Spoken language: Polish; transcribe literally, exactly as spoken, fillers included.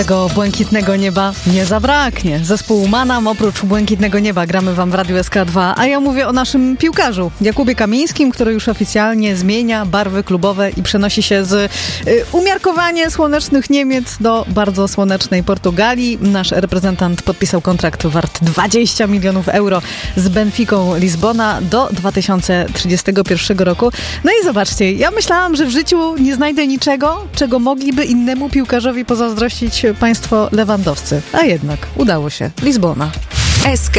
Tego błękitnego nieba nie zabraknie. Zespół Manam oprócz błękitnego nieba gramy wam w Radiu S K dwa, a ja mówię o naszym piłkarzu Jakubie Kamińskim, który już oficjalnie zmienia barwy klubowe i przenosi się z y, umiarkowanie słonecznych Niemiec do bardzo słonecznej Portugalii. Nasz reprezentant podpisał kontrakt wart dwadzieścia milionów euro z Benficą Lizbona do dwa tysiące trzydziestego pierwszego roku. No i zobaczcie, ja myślałam, że w życiu nie znajdę niczego, czego mogliby innemu piłkarzowi pozazdrościć państwo Lewandowscy. A jednak udało się. Lizbona. S K